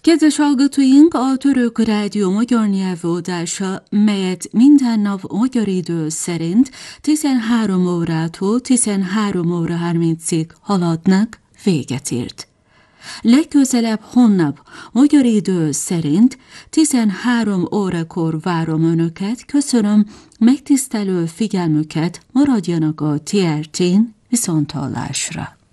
Kedves hallgatóink, a Török Rádió magyar nyelvű adása, melyet minden nap magyar idő szerint 13 órától 13 óra 30-ig haladnak, véget ért. Legközelebb holnap magyar idő szerint 13 órakor várom Önöket, köszönöm megtisztelő figyelmüket, maradjanak a TRT-n, viszonthallásra.